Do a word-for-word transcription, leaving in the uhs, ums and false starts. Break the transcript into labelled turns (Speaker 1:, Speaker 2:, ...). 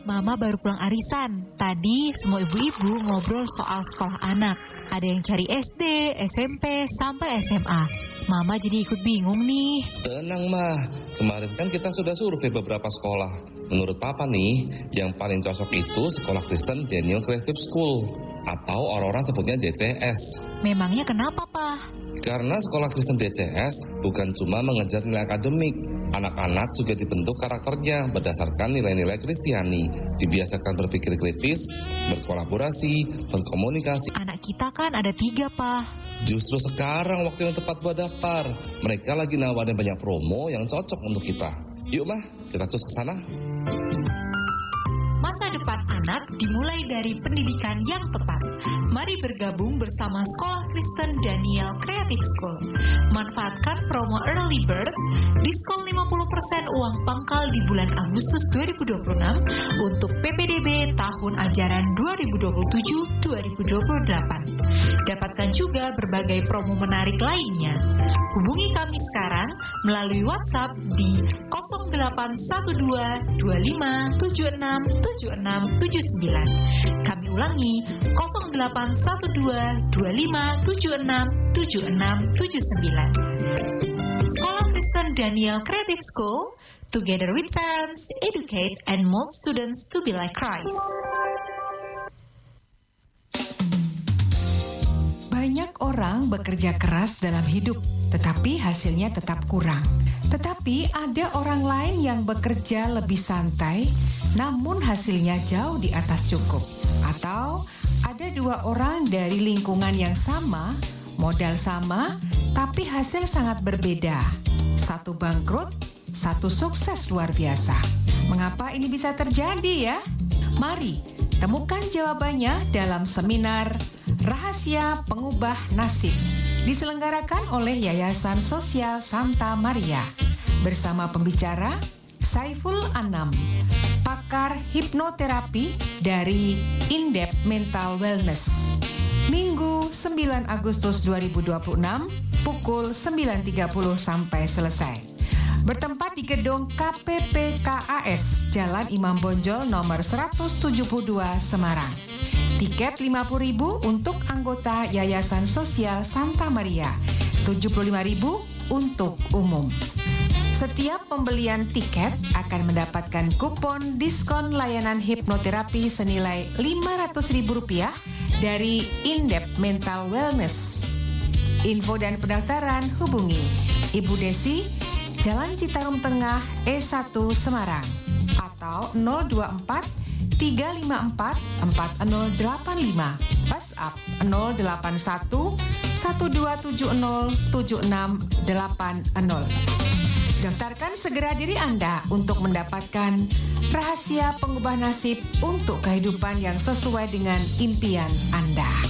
Speaker 1: Mama baru pulang arisan. Tadi semua ibu-ibu ngobrol soal sekolah anak. Ada yang cari S D, S M P, sampai S M A. Mama jadi ikut bingung nih.
Speaker 2: Tenang mah, kemarin kan kita sudah survei beberapa sekolah. Menurut Papa nih, yang paling cocok itu Sekolah Kristen Daniel Creative School, atau orang-orang sebutnya D C S.
Speaker 1: Memangnya kenapa, Pak?
Speaker 2: Karena Sekolah Kristen D C S bukan cuma mengejar nilai akademik. Anak-anak juga dibentuk karakternya berdasarkan nilai-nilai Kristiani. Dibiasakan berpikir kritis, berkolaborasi, berkomunikasi.
Speaker 1: Anak kita kan ada tiga, Pak.
Speaker 2: Justru sekarang waktu yang tepat buat daftar. Mereka lagi nawarin banyak promo yang cocok untuk kita. Yuk mah, kita cus ke sana.
Speaker 1: Masa depan anak dimulai dari pendidikan yang tepat. Mari bergabung bersama Sekolah Kristen Daniel Creative School. Manfaatkan promo Early Bird, diskon lima puluh persen uang pangkal di bulan Agustus dua ribu dua puluh enam untuk P P D B tahun ajaran dua ribu dua puluh tujuh dua ribu dua puluh delapan. Dapatkan juga berbagai promo menarik lainnya. Hubungi kami sekarang melalui WhatsApp di nol delapan satu dua dua lima tujuh enam tujuh enam tujuh sembilan. Kami ulangi nol delapan satu dua dua lima tujuh enam tujuh enam tujuh sembilan. Sekolah Kristen Daniel Creative School, together with parents, educate and mold students to be like Christ.
Speaker 3: Banyak orang bekerja keras dalam hidup, tetapi hasilnya tetap kurang. Tetapi ada orang lain yang bekerja lebih santai, namun hasilnya jauh di atas cukup. Atau ada dua orang dari lingkungan yang sama, modal sama, tapi hasil sangat berbeda. Satu bangkrut, satu sukses luar biasa. Mengapa ini bisa terjadi ya? Mari temukan jawabannya dalam seminar Rahasia Pengubah Nasib, diselenggarakan oleh Yayasan Sosial Santa Maria bersama pembicara Saiful Anam, pakar hipnoterapi dari Indep Mental Wellness. Minggu sembilan Agustus dua ribu dua puluh enam pukul sembilan tiga puluh sampai selesai. Bertempat di gedung K P P K A S Jalan Imam Bonjol nomor seratus tujuh puluh dua Semarang. Tiket lima puluh ribu untuk anggota Yayasan Sosial Santa Maria, tujuh puluh lima ribu untuk umum. Setiap pembelian tiket akan mendapatkan kupon diskon layanan hipnoterapi senilai lima ratus ribu rupiah dari Indep Mental Wellness. Info dan pendaftaran hubungi Ibu Desi, Jalan Citarum Tengah E satu Semarang, atau nol dua empat tiga lima empat empat nol delapan lima, WhatsApp nol delapan satu satu dua tujuh nol tujuh enam delapan nol. Daftarkan segera diri Anda untuk mendapatkan rahasia pengubah nasib untuk kehidupan yang sesuai dengan impian Anda.